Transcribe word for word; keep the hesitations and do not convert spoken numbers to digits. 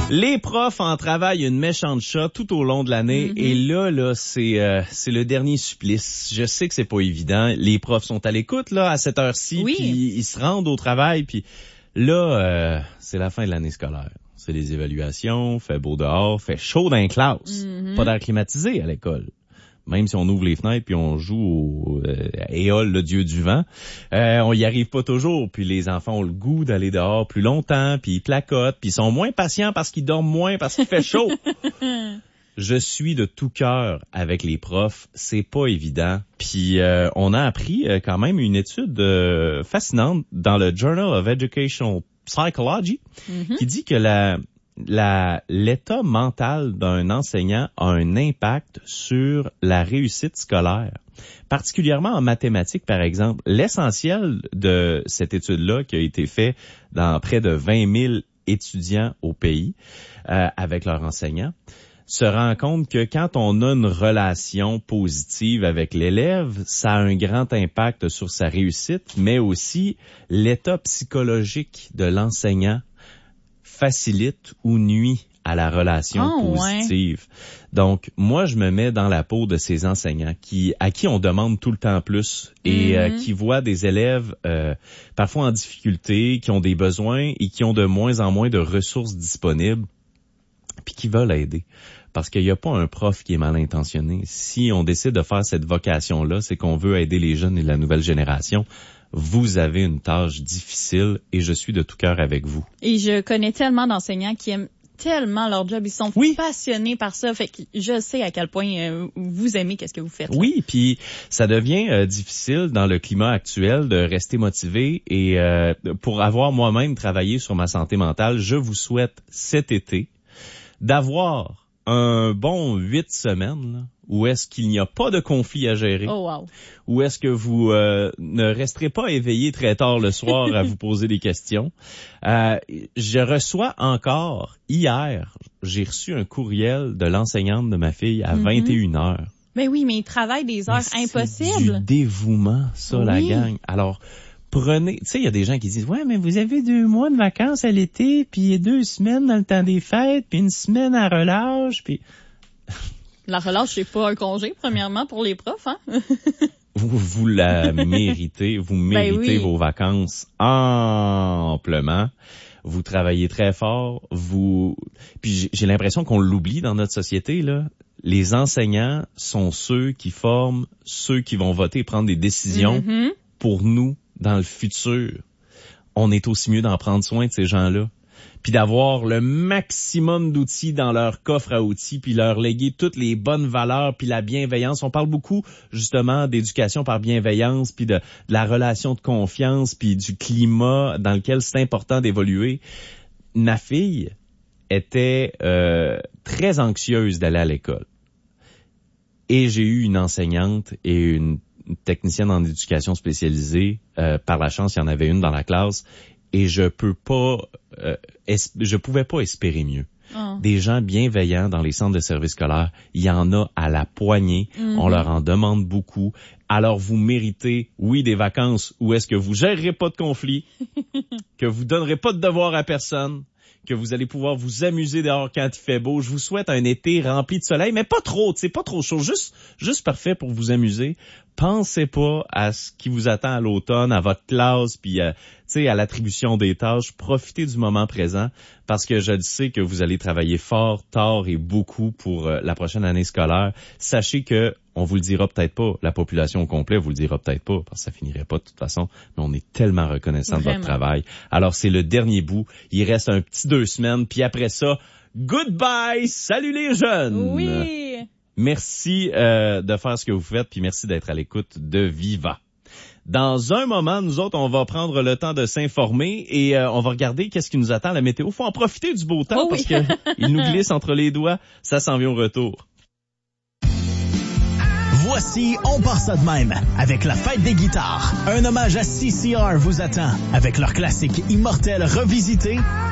Les profs en travaillent une méchante shot tout au long de l'année. Mm-hmm. Et là, là, c'est euh, c'est le dernier supplice. Je sais que c'est pas évident. Les profs sont à l'écoute là à cette heure-ci, oui. Puis ils se rendent au travail. Puis là, euh, c'est la fin de l'année scolaire. C'est les évaluations, fait beau dehors, fait chaud dans les classes. Mm-hmm. Pas d'air climatisé à l'école. Même si on ouvre les fenêtres puis on joue au euh, Éole, le dieu du vent, euh, on y arrive pas toujours. Puis les enfants ont le goût d'aller dehors plus longtemps, puis ils placotent, puis ils sont moins patients parce qu'ils dorment moins, parce qu'il fait chaud. Je suis de tout cœur avec les profs, c'est pas évident. Puis euh, on a appris euh, quand même une étude euh, fascinante dans le Journal of Educational Psychology mm-hmm. qui dit que la La, l'état mental d'un enseignant a un impact sur la réussite scolaire, particulièrement en mathématiques, par exemple. L'essentiel de cette étude-là, qui a été faite dans près de vingt mille étudiants au pays euh, avec leurs enseignants, se rend compte que quand on a une relation positive avec l'élève, ça a un grand impact sur sa réussite, mais aussi l'état psychologique de l'enseignant facilite ou nuit à la relation oh, positive. Ouais. Donc, moi, je me mets dans la peau de ces enseignants qui à qui on demande tout le temps plus et mm-hmm. euh, qui voient des élèves euh, parfois en difficulté, qui ont des besoins et qui ont de moins en moins de ressources disponibles, puis qui veulent aider. Parce qu'il n'y a pas un prof qui est mal intentionné. Si on décide de faire cette vocation-là, c'est qu'on veut aider les jeunes et la nouvelle génération. Vous avez une tâche difficile et je suis de tout cœur avec vous. Et je connais tellement d'enseignants qui aiment tellement leur job. Ils sont oui. passionnés par ça. Fait que je sais à quel point euh, vous aimez qu'est-ce que vous faites. Là. Oui, puis ça devient euh, difficile dans le climat actuel de rester motivé. Et euh, pour avoir moi-même travaillé sur ma santé mentale, je vous souhaite cet été d'avoir un bon huit semaines là, où est-ce qu'il n'y a pas de conflit à gérer. Oh wow. Où est-ce que vous euh, ne resterez pas éveillé très tard le soir à vous poser des questions. Euh, je reçois encore, hier, j'ai reçu un courriel de l'enseignante de ma fille à mm-hmm. vingt et une heures. Ben oui, mais il travaille des heures mais impossibles. C'est du dévouement, ça, oui. la gang. Alors, prenez, tu sais, il y a des gens qui disent, ouais, mais vous avez deux mois de vacances à l'été, puis deux semaines dans le temps des fêtes, puis une semaine à relâche, puis... La relâche, c'est pas un congé, premièrement, pour les profs, hein? vous, vous la méritez, vous méritez ben oui. vos vacances amplement. Vous travaillez très fort, vous... Puis j'ai l'impression qu'on l'oublie dans notre société, là. Les enseignants sont ceux qui forment, ceux qui vont voter et prendre des décisions mm-hmm. pour nous dans le futur. On est aussi mieux d'en prendre soin de ces gens-là. Puis d'avoir le maximum d'outils dans leur coffre à outils, puis leur léguer toutes les bonnes valeurs, puis la bienveillance. On parle beaucoup, justement, d'éducation par bienveillance, puis de, de la relation de confiance, puis du climat dans lequel c'est important d'évoluer. Ma fille était euh, très anxieuse d'aller à l'école. Et j'ai eu une enseignante et une technicienne en éducation spécialisée. Euh, par la chance, il y en avait une dans la classe. Et je peux pas, euh, es- je pouvais pas espérer mieux. Oh. Des gens bienveillants dans les centres de services scolaires, il y en a à la poignée. Mm-hmm. On leur en demande beaucoup. Alors vous méritez, oui, des vacances où est-ce que vous gérerez pas de conflits, que vous donnerez pas de devoirs à personne, que vous allez pouvoir vous amuser dehors quand il fait beau. Je vous souhaite un été rempli de soleil, mais pas trop, tu sais, pas trop chaud, juste, juste parfait pour vous amuser. Pensez pas à ce qui vous attend à l'automne, à votre classe, puis à, tu sais, à l'attribution des tâches. Profitez du moment présent parce que je le sais que vous allez travailler fort, tard et beaucoup pour euh, la prochaine année scolaire. Sachez que on vous le dira peut-être pas, la population au complet vous le dira peut-être pas parce que ça finirait pas de toute façon, mais on est tellement reconnaissant Vraiment. de votre travail. Alors c'est le dernier bout. Il reste un petit deux semaines, puis après ça, goodbye, salut les jeunes. Oui. Merci euh, de faire ce que vous faites, puis merci d'être à l'écoute de Viva. Dans un moment, nous autres, on va prendre le temps de s'informer et euh, on va regarder qu'est-ce qui nous attend la météo. Faut en profiter du beau temps oh parce oui. que il nous glisse entre les doigts. Ça s'en vient au retour. Voici On part ça de même avec la fête des guitares. Un hommage à C C R vous attend avec leur classique immortel revisité.